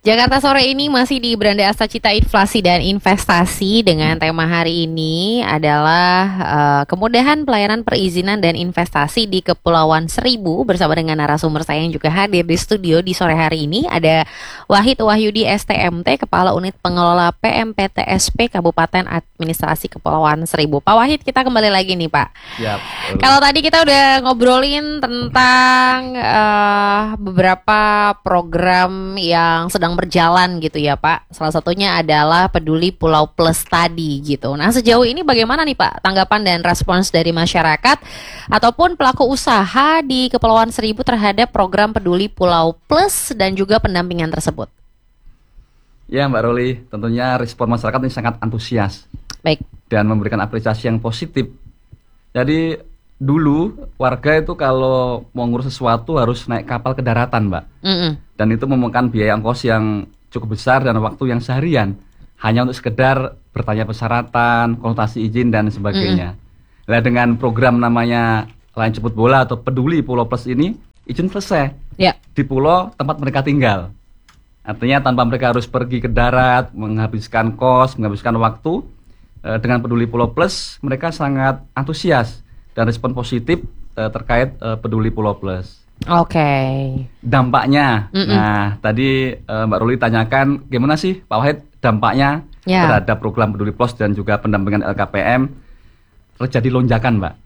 Jakarta Sore ini masih di Beranda Astacita Inflasi dan Investasi dengan tema hari ini adalah kemudahan pelayanan perizinan dan investasi di Kepulauan Seribu bersama dengan narasumber saya yang juga hadir di studio di sore hari ini. Ada Wahid Wahyudi STMT, Kepala Unit Pengelola PMPTSP Kabupaten Administrasi Kepulauan Seribu. Pak Wahid, kita kembali lagi nih Pak. Yap. Kalau tadi kita udah ngobrolin tentang beberapa program yang sedang berjalan gitu ya Pak. Salah satunya adalah Peduli Pulau Plus tadi gitu. Nah, sejauh ini bagaimana nih Pak tanggapan dan respons dari masyarakat ataupun pelaku usaha di Kepulauan Seribu terhadap program Peduli Pulau Plus dan juga pendampingan tersebut? Ya Mbak Roli, tentunya respon masyarakat ini sangat antusias. Baik. Dan memberikan apresiasi yang positif. Jadi dulu warga itu kalau mau ngurus sesuatu harus naik kapal ke daratan Mbak. Dan itu memakan biaya ongkos yang cukup besar dan waktu yang seharian hanya untuk sekedar bertanya persyaratan, konsultasi izin dan sebagainya. Nah, dengan program namanya Layan Jemput Bola atau Peduli Pulau Plus ini, izin selesai di pulau tempat mereka tinggal. Artinya tanpa mereka harus pergi ke darat, menghabiskan kos, menghabiskan waktu. Dengan Peduli Pulau Plus mereka sangat antusias dan respon positif terkait Peduli Pulau Plus. Oke. Dampaknya, nah tadi Mbak Ruli tanyakan gimana sih Pak Wahid dampaknya terhadap program Peduli Plus dan juga pendampingan LKPM. Terjadi lonjakan Mbak.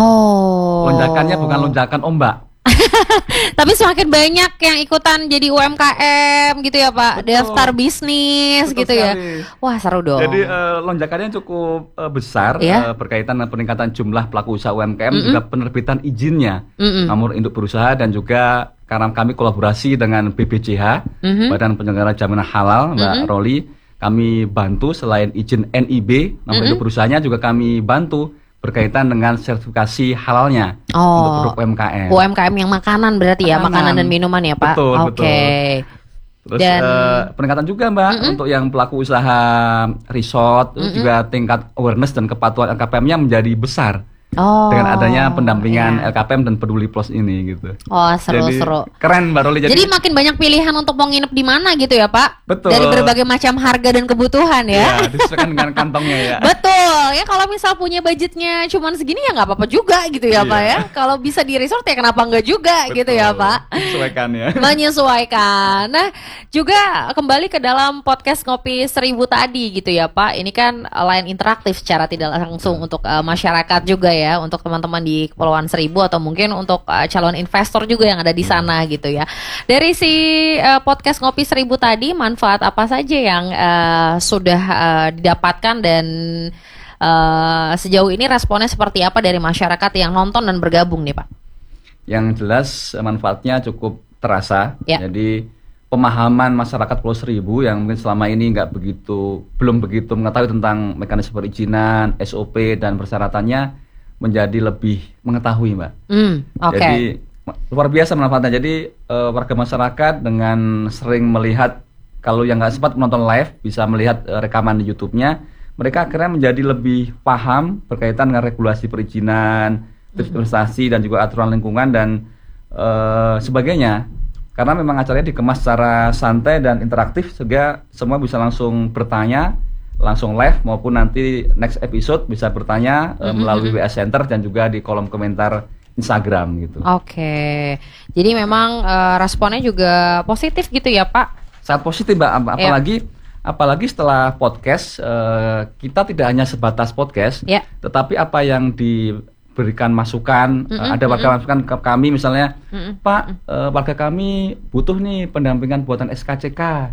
Oh. Lonjakannya bukan lonjakan ombak. Tapi semakin banyak yang ikutan jadi UMKM gitu ya Pak. Betul. Daftar bisnis. Betul gitu sekali. Ya. Wah seru dong. Jadi lonjakannya cukup besar berkaitan dengan peningkatan jumlah pelaku usaha UMKM juga penerbitan izinnya, nomor induk berusaha dan juga karena kami kolaborasi dengan BPJH, Badan Penyelenggara Jaminan Halal, Mbak Roli, kami bantu selain izin NIB, nomor induk berusahanya juga kami bantu berkaitan dengan sertifikasi halalnya untuk produk UMKM. UMKM yang makanan berarti ya, makanan dan minuman ya Pak. Betul, betul. Terus peningkatan juga Mbak untuk yang pelaku usaha resort juga tingkat awareness dan kepatuhan LKPM-nya menjadi besar. Dengan adanya pendampingan LKPM dan Peduli Plus ini gitu. Seru. Keren Mbak Roli. Jadi makin banyak pilihan untuk mau nginep di mana gitu ya Pak. Betul. Dari berbagai macam harga dan kebutuhan ya. Iya, disesuaikan dengan kantongnya ya. Betul. Ya kalau misal punya budgetnya cuman segini ya nggak apa-apa juga gitu ya Pak ya. Kalau bisa di resort ya kenapa nggak juga gitu ya Pak. Menyesuaikan ya. Menyesuaikan. Nah, juga kembali ke dalam podcast Ngopi Seribu tadi gitu ya Pak. Ini kan layan interaktif secara tidak langsung untuk masyarakat juga ya, untuk teman-teman di Kepulauan Seribu atau mungkin untuk calon investor juga yang ada di sana gitu ya. Dari si podcast Ngopi Seribu tadi, manfaat apa saja yang sudah didapatkan dan sejauh ini responnya seperti apa dari masyarakat yang nonton dan bergabung nih Pak? Yang jelas manfaatnya cukup terasa. Jadi pemahaman masyarakat Pulau Seribu yang mungkin selama ini belum begitu mengetahui tentang mekanisme perizinan, SOP dan persyaratannya menjadi lebih mengetahui Mbak. Jadi luar biasa manfaatnya. Jadi warga masyarakat dengan sering melihat, kalau yang nggak sempat menonton live bisa melihat rekaman di YouTube-nya, mereka akhirnya menjadi lebih paham berkaitan dengan regulasi perizinan, investasi dan juga aturan lingkungan dan sebagainya. Karena memang acaranya dikemas secara santai dan interaktif sehingga semua bisa langsung bertanya, langsung live maupun nanti next episode bisa bertanya melalui WA Center dan juga di kolom komentar Instagram gitu. Oke. Jadi memang responnya juga positif gitu ya Pak? Sangat positif Mbak, apalagi setelah podcast kita tidak hanya sebatas podcast, tetapi apa yang diberikan masukan, ada warga masukan ke kami misalnya, Pak, warga kami butuh nih pendampingan buatan SKCK.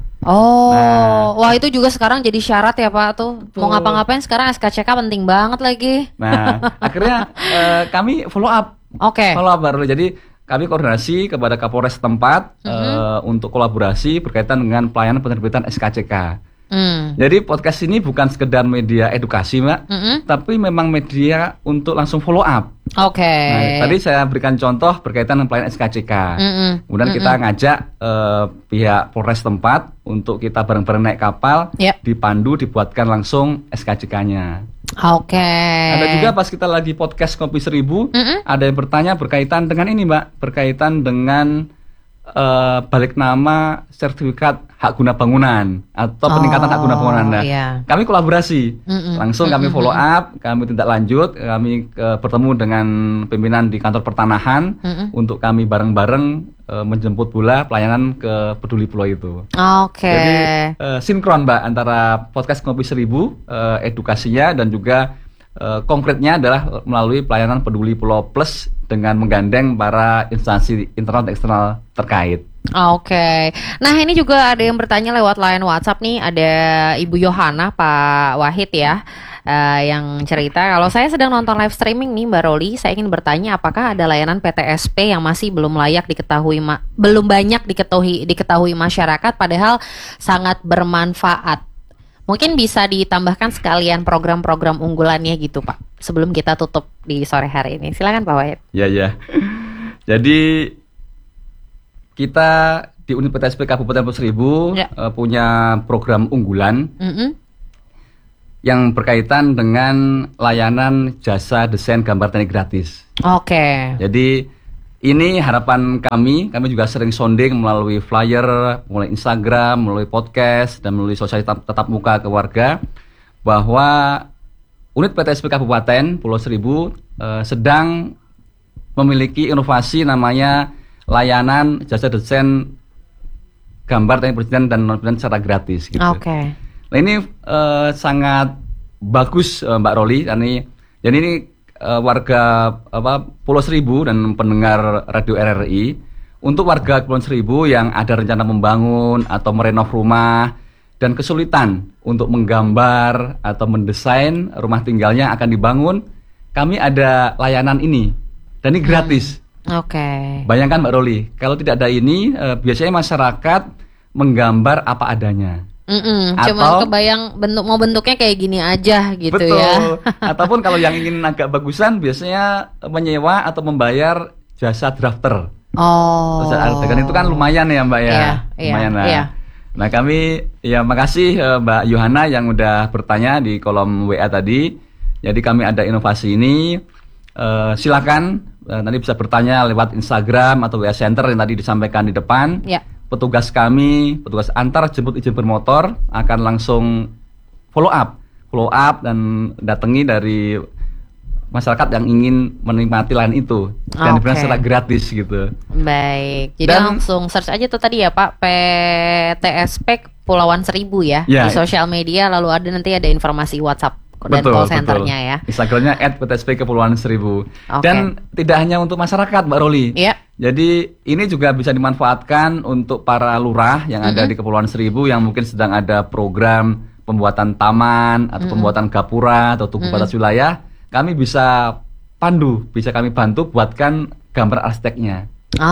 Wah itu juga sekarang jadi syarat ya Pak tuh. Mau ngapa-ngapain sekarang SKCK penting banget lagi. Nah, akhirnya kami follow up. Follow up baru. Jadi kami koordinasi kepada Kapolres setempat untuk kolaborasi berkaitan dengan pelayanan penerbitan SKCK. Jadi podcast ini bukan sekedar media edukasi Mbak, tapi memang media untuk langsung follow up. Nah, tadi saya berikan contoh berkaitan dengan pelayanan SKCK. Kemudian kita ngajak pihak Polres tempat untuk kita bareng-bareng naik kapal, dipandu, dibuatkan langsung SKCK-nya. Ada juga pas kita lagi podcast Ngopi Seribu, ada yang bertanya berkaitan dengan ini Mbak, berkaitan dengan balik nama sertifikat hak guna bangunan atau peningkatan hak guna bangunan. Nah, kami kolaborasi, langsung kami follow up, kami tindak lanjut, kami bertemu dengan pimpinan di kantor pertanahan untuk kami bareng-bareng menjemput bola pelayanan ke Peduli Pulau itu. Jadi sinkron Mbak antara podcast Ngopi 1000 edukasinya dan juga konkretnya adalah melalui pelayanan Peduli Pulau Plus dengan menggandeng para instansi internal dan eksternal terkait. Nah ini juga ada yang bertanya lewat line WhatsApp nih, ada Ibu Yohana Pak Wahid ya, yang cerita kalau saya sedang nonton live streaming nih Mbak Roli, saya ingin bertanya apakah ada layanan PTSP yang masih belum layak diketahui, belum banyak diketahui masyarakat padahal sangat bermanfaat. Mungkin bisa ditambahkan sekalian program-program unggulannya gitu Pak, sebelum kita tutup di sore hari ini. Silakan Pak Wahid. Ya. Jadi kita di unit PTSP Kabupaten Pulau Seribu punya program unggulan yang berkaitan dengan layanan jasa desain gambar teknik gratis. Jadi ini harapan kami juga sering sounding melalui flyer, melalui Instagram, melalui podcast, dan melalui sosial tatap muka ke warga, bahwa unit PTSP Kabupaten Pulau Seribu sedang memiliki inovasi namanya layanan jasa desain gambar teknik perizinan dan non-perizinan secara gratis gitu. Nah ini sangat bagus Mbak Roli, dan ini warga Pulau Seribu dan pendengar Radio RRI, untuk warga Pulau Seribu yang ada rencana membangun atau merenov rumah dan kesulitan untuk menggambar atau mendesain rumah tinggalnya akan dibangun, kami ada layanan ini dan ini gratis. Bayangkan Mbak Roli, kalau tidak ada ini biasanya masyarakat menggambar apa adanya. Cuma kebayang bentuknya kayak gini aja gitu. Betul. Ya. Ataupun kalau yang ingin agak bagusan biasanya menyewa atau membayar jasa drafter. Dan itu kan lumayan ya Mbak ya. Lumayan lah. Nah kami makasih Mbak Yohana yang udah bertanya di kolom WA tadi. Jadi kami ada inovasi ini. Silakan nanti bisa bertanya lewat Instagram atau WA Center yang tadi disampaikan di depan. Petugas antar jemput izin bermotor akan langsung follow up dan datangi dari masyarakat yang ingin menikmati layanan itu dan diberikan secara gratis gitu. Baik, jadi langsung search aja tuh tadi ya Pak, PTSP Pulauan Seribu ya di sosial media, lalu ada nanti ada informasi WhatsApp dan call centernya ya. Instagramnya @PTSP Kepulauan Seribu. Dan tidak hanya untuk masyarakat Mbak Roli. Jadi ini juga bisa dimanfaatkan untuk para lurah yang ada di Kepulauan Seribu yang mungkin sedang ada program pembuatan taman atau pembuatan gapura atau tugu batas wilayah. Kami bisa kami bantu buatkan gambar arsiteknya.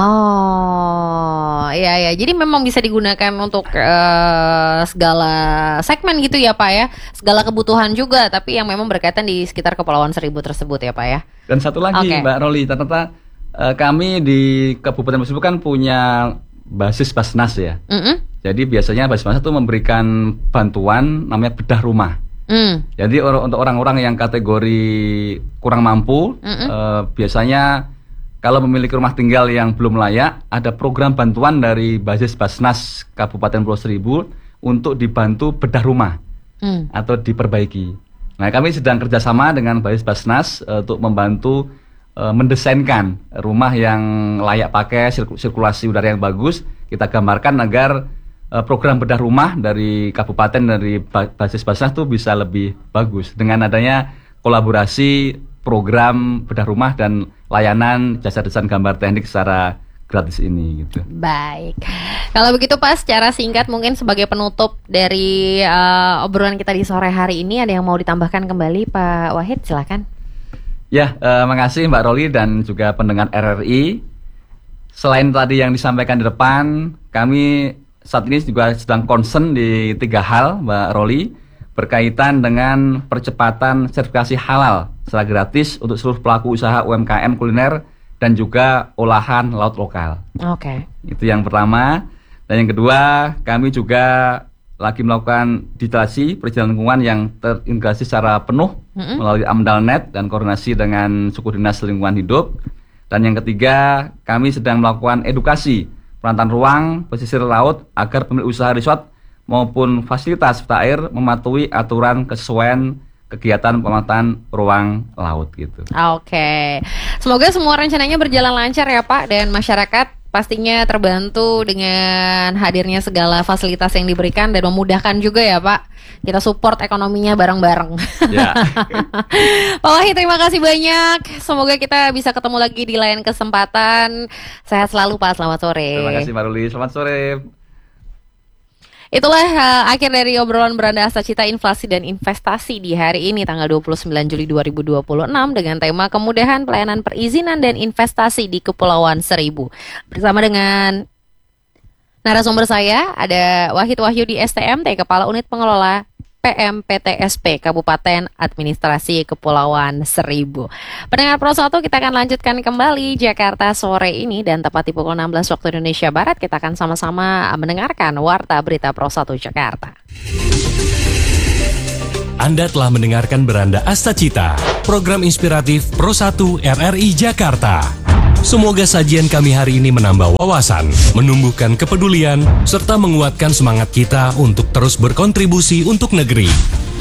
Iya. Jadi memang bisa digunakan untuk segala segmen gitu ya Pak ya. Segala kebutuhan juga, tapi yang memang berkaitan di sekitar Kepulauan Seribu tersebut ya Pak ya. Dan satu lagi Mbak Roli, ternyata kami di Kabupaten Pulau Seribu kan punya basis Basnas ya. Jadi biasanya basis Basnas itu memberikan bantuan namanya bedah rumah. Jadi untuk orang-orang yang kategori kurang mampu, biasanya kalau memiliki rumah tinggal yang belum layak, ada program bantuan dari basis Basnas Kabupaten Pulau Seribu untuk dibantu bedah rumah atau diperbaiki. Nah, kami sedang kerjasama dengan basis Basnas untuk membantu mendesainkan rumah yang layak pakai, sirkulasi udara yang bagus. Kita gambarkan agar program bedah rumah dari kabupaten, dari basis Basnas itu bisa lebih bagus dengan adanya kolaborasi program bedah rumah dan layanan jasa desain gambar teknik secara gratis ini gitu. Baik. Kalau begitu Pak, secara singkat mungkin sebagai penutup dari obrolan kita di sore hari ini, ada yang mau ditambahkan kembali Pak Wahid, silakan. Ya, makasih Mbak Roli dan juga pendengar RRI. Selain tadi yang disampaikan di depan, kami saat ini juga sedang concern di 3 hal Mbak Roli, berkaitan dengan percepatan sertifikasi halal secara gratis untuk seluruh pelaku usaha UMKM kuliner dan juga olahan laut lokal. Itu yang pertama. Dan yang kedua, kami juga lagi melakukan digitalisasi perizinan lingkungan yang terintegrasi secara penuh melalui AMDALNet dan koordinasi dengan suku dinas lingkungan hidup. Dan yang ketiga, kami sedang melakukan edukasi penataan ruang pesisir laut agar pemilik usaha resort maupun fasilitas wisata air mematuhi aturan kesesuaian kegiatan pemanfaatan ruang laut gitu. Oke. Semoga semua rencananya berjalan lancar ya Pak, dan masyarakat pastinya terbantu dengan hadirnya segala fasilitas yang diberikan dan memudahkan juga ya Pak. Kita support ekonominya bareng-bareng. Ya. Pak Wahid, terima kasih banyak. Semoga kita bisa ketemu lagi di lain kesempatan. Sehat selalu Pak, selamat sore. Terima kasih Mbak Ruli, selamat sore. Itulah akhir dari obrolan Beranda Astacita Inflasi dan Investasi di hari ini tanggal 29 Juli 2026 dengan tema kemudahan pelayanan perizinan dan investasi di Kepulauan Seribu. Bersama dengan narasumber saya ada Wahid Wahyudi STMT, Kepala Unit Pengelola PMPTSP Kabupaten Administrasi Kepulauan Seribu. Pendengar Pro 1, kita akan lanjutkan kembali Jakarta sore ini, dan tepat di pukul 16 waktu Indonesia Barat kita akan sama-sama mendengarkan Warta Berita Pro 1 Jakarta. Anda telah mendengarkan Beranda Astacita, program inspiratif Pro 1 RRI Jakarta. Semoga sajian kami hari ini menambah wawasan, menumbuhkan kepedulian, serta menguatkan semangat kita untuk terus berkontribusi untuk negeri.